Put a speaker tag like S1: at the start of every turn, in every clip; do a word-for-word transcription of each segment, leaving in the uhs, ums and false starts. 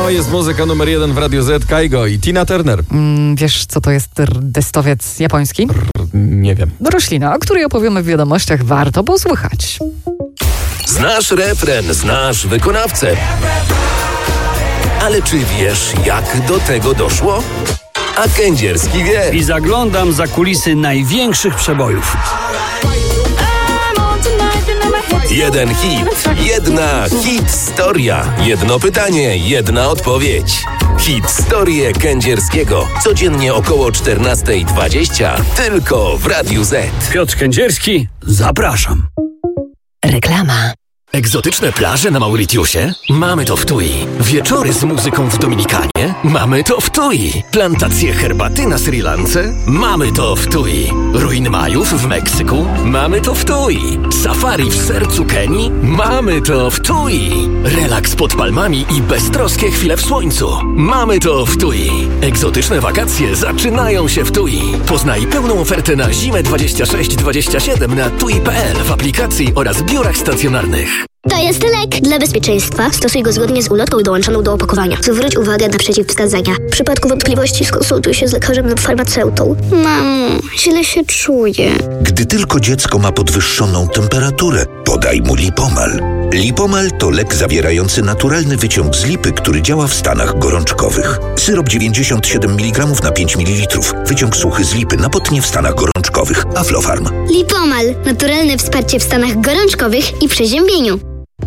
S1: To jest muzyka numer jeden w Radiu Z. Kaigo i Tina Turner.
S2: Mm, wiesz, co to jest destowiec japoński?
S1: R- nie wiem.
S2: Roślina, o której opowiemy w wiadomościach. Warto posłuchać.
S3: Znasz refren, znasz wykonawcę. Ale czy wiesz, jak do tego doszło? A Kędzierski wie.
S4: I zaglądam za kulisy największych przebojów.
S3: Jeden hit, jedna historia. Jedno pytanie, jedna odpowiedź. Historię Kędzierskiego. Codziennie około czternasta dwadzieścia. Tylko w Radiu Z.
S4: Piotr Kędzierski, zapraszam.
S5: Reklama.
S6: Egzotyczne plaże na Mauritiusie? Mamy to w Tui. Wieczory z muzyką w Dominikanie? Mamy to w Tui. Plantacje herbaty na Sri Lance? Mamy to w Tui. Ruiny Majów w Meksyku? Mamy to w Tui. Safari w sercu Kenii? Mamy to w Tui. Relaks pod palmami i beztroskie chwile w słońcu? Mamy to w Tui. Egzotyczne wakacje zaczynają się w Tui. Poznaj pełną ofertę na zimę dwadzieścia sześć dwadzieścia siedem na tui kropka pe el w aplikacji oraz biurach stacjonarnych.
S7: To jest lek. Dla bezpieczeństwa stosuj go zgodnie z ulotką dołączoną do opakowania. Zwróć uwagę na przeciwwskazania. W przypadku wątpliwości skonsultuj się z lekarzem lub farmaceutą. Mamo, źle się czuję.
S8: Gdy tylko dziecko ma podwyższoną temperaturę, podaj mu Lipomal. Lipomal to lek zawierający naturalny wyciąg z lipy, który działa w stanach gorączkowych. Syrop dziewięćdziesiąt siedem miligramów na pięć mililitrów. Wyciąg suchy z lipy na potnie w stanach gorączkowych. Aflofarm.
S7: Lipomal. Naturalne wsparcie w stanach gorączkowych i przeziębieniu.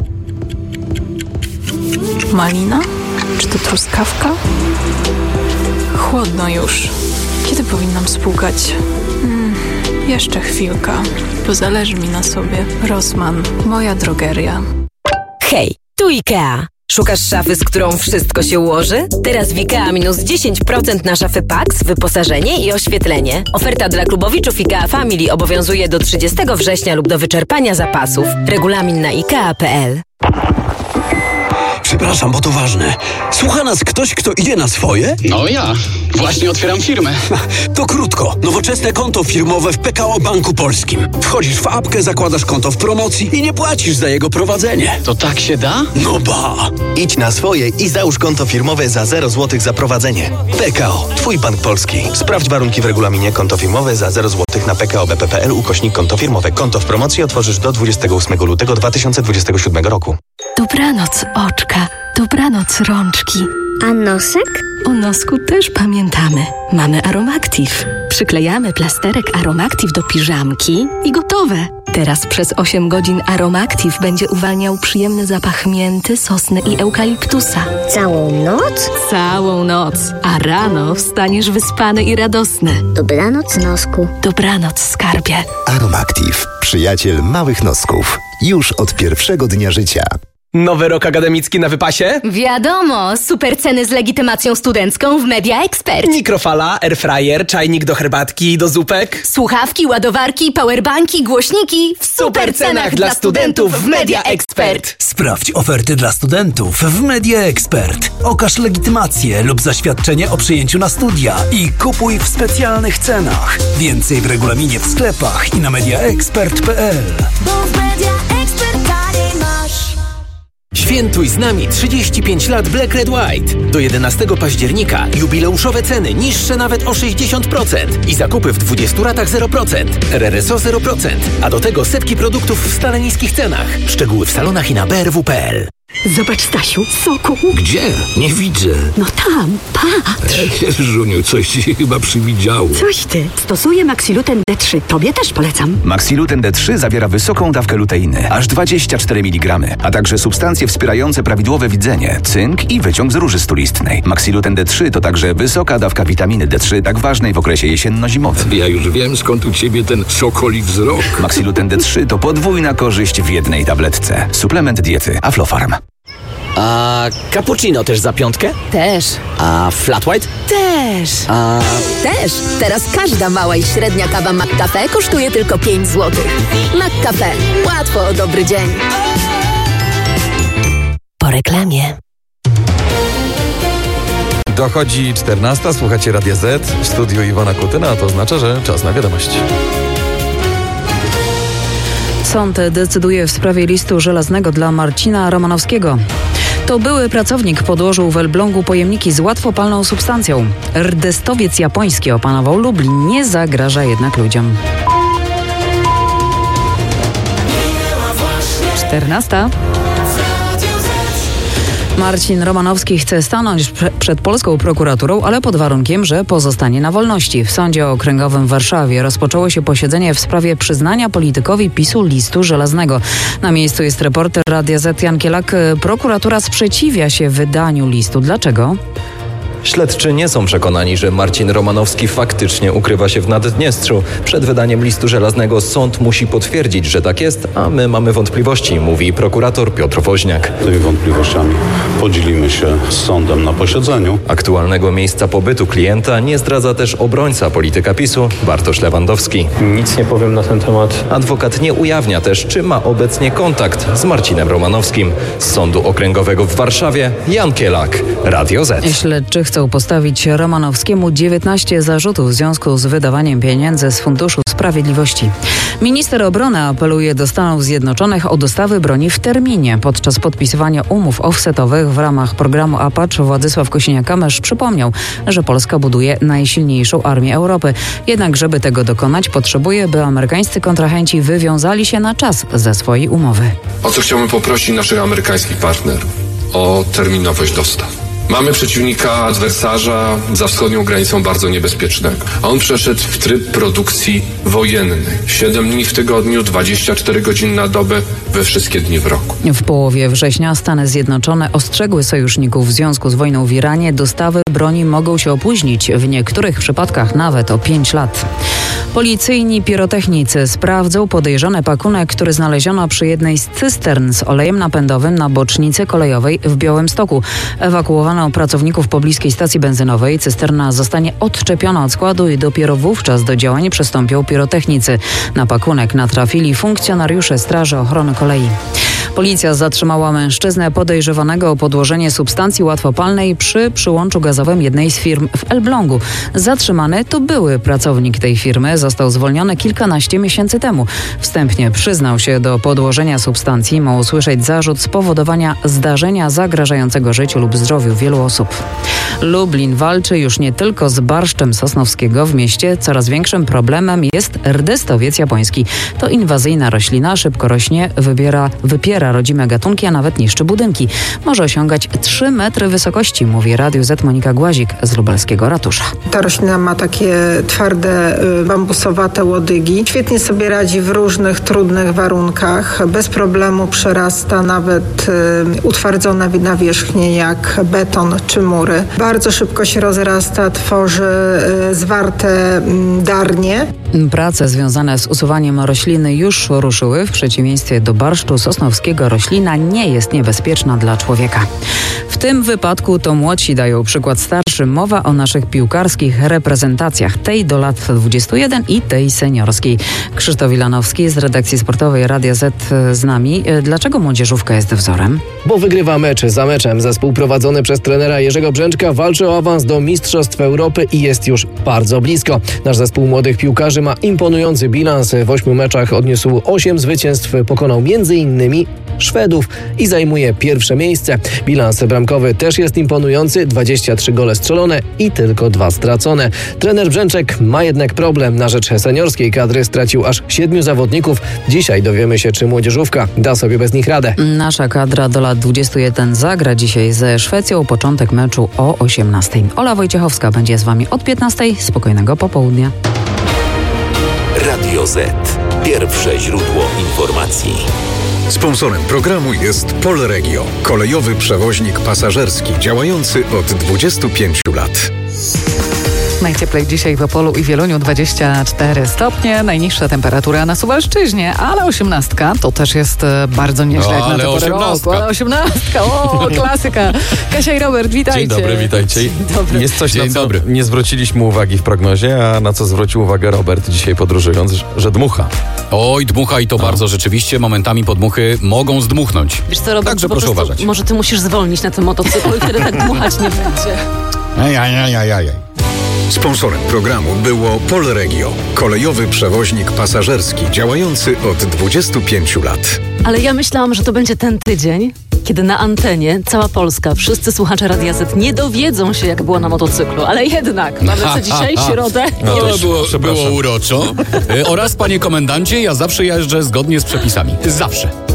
S9: Malina? Czy to truskawka? Chłodno już. Kiedy powinnam spłukać? Hmm, jeszcze chwilka, bo zależy mi na sobie. Rossmann, moja drogeria.
S5: Hej, tu IKEA. Szukasz szafy, z którą wszystko się ułoży? Teraz w IKEA minus dziesięć procent na szafy Pax, wyposażenie i oświetlenie. Oferta dla klubowiczów IKEA Family obowiązuje do trzydziestego września lub do wyczerpania zapasów. Regulamin na ikea kropka pe el.
S4: Przepraszam, bo to ważne. Słucha nas ktoś, kto idzie na swoje?
S10: No ja. Właśnie otwieram firmę.
S4: To krótko. Nowoczesne konto firmowe w P K O Banku Polskim. Wchodzisz w apkę, zakładasz konto w promocji i nie płacisz za jego prowadzenie.
S10: To tak się da?
S4: No ba!
S11: Idź na swoje i załóż konto firmowe za zero złotych za prowadzenie. P K O. Twój bank polski. Sprawdź warunki w regulaminie. Konto firmowe za zero złotych na p k o b p kropka p l ukośnik konto firmowe. Konto w promocji otworzysz do dwudziestego ósmego lutego dwa tysiące dwudziestego siódmego roku.
S12: Dobranoc oczka, dobranoc rączki.
S7: A nosek?
S12: O nosku też pamiętamy. Mamy Aromactive. Przyklejamy plasterek Aromactive do piżamki i gotowe. Teraz przez osiem godzin Aromactive będzie uwalniał przyjemny zapach mięty, sosny i eukaliptusa.
S7: Całą noc?
S12: Całą noc. A rano wstaniesz wyspany i radosny.
S7: Dobranoc, nosku.
S12: Dobranoc, skarbie.
S13: Aromactive. Przyjaciel małych nosków. Już od pierwszego dnia życia.
S14: Nowy rok akademicki na wypasie?
S15: Wiadomo, super ceny z legitymacją studencką w Media Expert.
S14: Mikrofala, airfryer, czajnik do herbatki i do zupek.
S15: Słuchawki, ładowarki, powerbanki, głośniki w super cenach dla studentów w Media Expert.
S4: Sprawdź oferty dla studentów w Media Expert. Okaż legitymację lub zaświadczenie o przyjęciu na studia i kupuj w specjalnych cenach. Więcej w regulaminie w sklepach i na media expert kropka pe el.
S16: Bo w Media Expert taniej masz.
S3: Świętuj z nami trzydzieści pięć lat Black Red White. Do jedenastego października jubileuszowe ceny niższe nawet o sześćdziesiąt procent i zakupy w dwudziestu ratach zero procent. R R S O zero procent. A do tego setki produktów w stale niskich cenach. Szczegóły w salonach i na b r w kropka pe el.
S12: Zobacz, Stasiu, soku.
S17: Gdzie? Nie widzę.
S12: No tam, patrz.
S17: Żuniu, coś ci chyba przywidziało.
S12: Coś ty. Stosuję Maxiluten D trzy. Tobie też polecam.
S18: Maxiluten D trzy zawiera wysoką dawkę luteiny, aż dwadzieścia cztery miligramy, a także substancje wspierające prawidłowe widzenie, cynk i wyciąg z róży stulistnej. Maxiluten D trzy to także wysoka dawka witaminy D trzy, tak ważnej w okresie jesienno-zimowym.
S17: Ja już wiem, skąd u ciebie ten sokoli wzrok.
S18: Maxiluten D trzy to podwójna korzyść w jednej tabletce. Suplement diety Aflofarm.
S14: A cappuccino też za piątkę?
S5: Też.
S14: A flat white?
S5: Też.
S14: A...
S5: Też. Teraz każda mała i średnia kawa McCafe kosztuje tylko pięć złotych. McCafe. Łatwo o dobry dzień. Po reklamie.
S1: Dochodzi czternasta, słuchacie Radia Z, w studiu Iwona Kutyna, a to oznacza, że czas na wiadomości.
S19: Sąd decyduje w sprawie listu żelaznego dla Marcina Romanowskiego. To
S2: To były pracownik podłożył w Elblągu pojemniki z łatwopalną substancją. Rdestowiec japoński opanował Lublin, nie zagraża jednak ludziom. czternasta. Marcin Romanowski chce stanąć przed polską prokuraturą, ale pod warunkiem, że pozostanie na wolności. W Sądzie Okręgowym w Warszawie rozpoczęło się posiedzenie w sprawie przyznania politykowi PiSu listu żelaznego. Na miejscu jest reporter Radia Z Jan Kielak. Prokuratura sprzeciwia się wydaniu listu. Dlaczego?
S19: Śledczy nie są przekonani, że Marcin Romanowski faktycznie ukrywa się w Naddniestrzu. Przed wydaniem listu żelaznego sąd musi potwierdzić, że tak jest, a my mamy wątpliwości, mówi prokurator Piotr Woźniak.
S20: Tymi wątpliwościami podzielimy się z sądem na posiedzeniu.
S19: Aktualnego miejsca pobytu klienta nie zdradza też obrońca polityka PiSu Bartosz Lewandowski.
S21: Nic nie powiem na ten temat.
S19: Adwokat nie ujawnia też, czy ma obecnie kontakt z Marcinem Romanowskim. Z Sądu Okręgowego w Warszawie Jan Kielak, Radio Z.
S2: Śledczy chcą postawić Romanowskiemu dziewiętnaście zarzutów w związku z wydawaniem pieniędzy z Funduszu Sprawiedliwości. Minister obrony apeluje do Stanów Zjednoczonych o dostawy broni w terminie. Podczas podpisywania umów offsetowych w ramach programu Apache Władysław Kosiniak-Kamysz przypomniał, że Polska buduje najsilniejszą armię Europy. Jednak żeby tego dokonać, potrzebuje, by amerykańscy kontrahenci wywiązali się na czas ze swojej umowy.
S22: O co chciałbym poprosić naszych amerykańskich partnerów? O terminowość dostaw. Mamy przeciwnika, adwersarza za wschodnią granicą bardzo niebezpiecznego. On przeszedł w tryb produkcji wojennej. siedem dni w tygodniu, dwadzieścia cztery godziny na dobę, we wszystkie dni w roku.
S2: W połowie września Stany Zjednoczone ostrzegły sojuszników w związku z wojną w Iranie. Dostawy broni mogą się opóźnić, w niektórych przypadkach nawet o pięć lat. Policyjni pirotechnicy sprawdzą podejrzany pakunek, który znaleziono przy jednej z cystern z olejem napędowym na bocznicy kolejowej w Białymstoku. Ewakuowano pracowników pobliskiej stacji benzynowej. Cysterna zostanie odczepiona od składu i dopiero wówczas do działań przystąpią pirotechnicy. Na pakunek natrafili funkcjonariusze Straży Ochrony Kolei. Policja zatrzymała mężczyznę podejrzewanego o podłożenie substancji łatwopalnej przy przyłączu gazowym jednej z firm w Elblągu. Zatrzymany to były pracownik tej firmy. Został zwolniony kilkanaście miesięcy temu. Wstępnie przyznał się do podłożenia substancji. Ma usłyszeć zarzut spowodowania zdarzenia zagrażającego życiu lub zdrowiu wielu osób. Lublin walczy już nie tylko z barszczem sosnowskiego. W mieście coraz większym problemem jest rdestowiec japoński. To inwazyjna roślina, szybko rośnie, wybiera, wypiera rodzime gatunki, a nawet niszczy budynki. Może osiągać trzy metry wysokości, mówi Radiu Z Monika Głazik z lubelskiego ratusza.
S23: Ta roślina ma takie twarde, bambusowate łodygi. Świetnie sobie radzi w różnych trudnych warunkach. Bez problemu przerasta nawet utwardzone nawierzchnie jak beton czy mury. Bardzo szybko się rozrasta, tworzy zwarte darnie.
S2: Prace związane z usuwaniem rośliny już ruszyły. W przeciwieństwie do barszczu sosnowskiego roślina nie jest niebezpieczna dla człowieka. W tym wypadku to młodsi dają przykład starszym. Mowa o naszych piłkarskich reprezentacjach, tej do lat dwudziestu jeden i tej seniorskiej. Krzysztof Ilanowski z redakcji sportowej Radia Z z nami. Dlaczego młodzieżówka jest wzorem?
S24: Bo wygrywa mecz za meczem. Zespół prowadzony przez trenera Jerzego Brzęczka walczy o awans do Mistrzostw Europy i jest już bardzo blisko. Nasz zespół młodych piłkarzy ma imponujący bilans. W ośmiu meczach odniósł osiem zwycięstw, pokonał między innymi Szwedów i zajmuje pierwsze miejsce. Bilans bramkowy też jest imponujący, dwadzieścia trzy gole strzelone i tylko dwa stracone. Trener Brzęczek ma jednak problem. Na rzecz seniorskiej kadry stracił aż siedmiu zawodników. Dzisiaj dowiemy się, czy młodzieżówka da sobie bez nich radę.
S2: Nasza kadra do lat dwudziestu jeden zagra dzisiaj ze Szwecją. Początek meczu o osiemnastej. Ola Wojciechowska będzie z wami od piętnastej. Spokojnego popołudnia.
S8: Radio Z. Pierwsze źródło informacji.
S25: Sponsorem programu jest Polregio, kolejowy przewoźnik pasażerski działający od dwudziestu pięciu lat.
S2: Najcieplej dzisiaj w Opolu i Wieluniu dwadzieścia cztery stopnie, najniższa temperatura na Suwalszczyźnie, ale osiemnastka to też jest bardzo nieźle
S1: No,
S2: jak na
S1: ale
S2: tę porę
S1: osiemnastka.
S2: roku. Ale osiemnastka, o, klasyka. Kasia i Robert, witajcie.
S1: Dzień dobry, witajcie.
S2: Dzień dobry.
S1: Jest coś,
S2: Dzień
S1: na co
S2: dobry.
S1: nie zwróciliśmy uwagi w prognozie, a na co zwrócił uwagę Robert dzisiaj podróżując, że dmucha.
S26: Oj, dmucha i to bardzo rzeczywiście. Momentami podmuchy mogą zdmuchnąć.
S27: Wiesz co, Robert,
S26: Także
S27: po
S26: proszę
S27: prostu
S26: uważać.
S27: może ty musisz zwolnić na tym motocyklu i wtedy tak dmuchać nie będzie.
S25: Aj, aj, aj, aj, aj. Sponsorem programu było Polregio, kolejowy przewoźnik pasażerski działający od dwudziestu pięciu lat.
S27: Ale ja myślałam, że to będzie ten tydzień, kiedy na antenie cała Polska, wszyscy słuchacze Radia Z nie dowiedzą się, jak było na motocyklu, ale jednak mamy co dzisiaj, środę.
S26: No to było, było uroczo. Y, oraz, panie komendancie, ja zawsze jeżdżę zgodnie z przepisami. Zawsze.